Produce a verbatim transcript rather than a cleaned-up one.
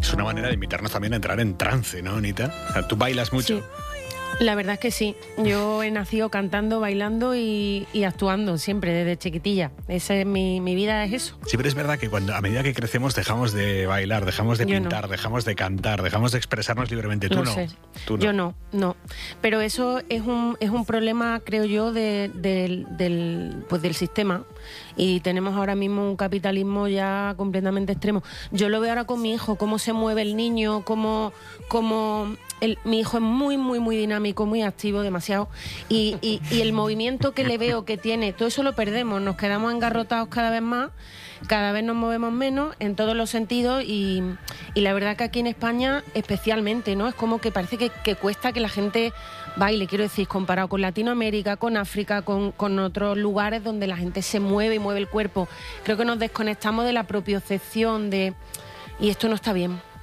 Es una manera de invitarnos también a entrar en trance, ¿no, Anita? O sea, ¿tú bailas mucho? Sí. La verdad es que sí. Yo he nacido cantando, bailando y, y actuando siempre, desde chiquitilla. Esa es mi, mi vida, es eso. Sí, pero es verdad que cuando a medida que crecemos dejamos de bailar, dejamos de Yo pintar, no. dejamos de cantar, dejamos de expresarnos libremente. Tú Lo no. sé. Tú no. Yo no, no. Pero eso es un, es un problema, creo yo, de, del, del, pues del sistema. Y tenemos ahora mismo un capitalismo ya completamente extremo. Yo lo veo ahora con mi hijo, cómo se mueve el niño, cómo... cómo el, mi hijo es muy, muy, muy dinámico, muy activo, demasiado. Y, y, y el movimiento que le veo que tiene, todo eso lo perdemos. Nos quedamos engarrotados cada vez más, cada vez nos movemos menos en todos los sentidos. Y, y la verdad que aquí en España especialmente, ¿no? Es como que parece que, que cuesta que la gente baile, quiero decir, comparado con Latinoamérica, con África, con, con otros lugares donde la gente se mueve y mueve el cuerpo. Creo que nos desconectamos de la propiocepción, de... y esto no está bien.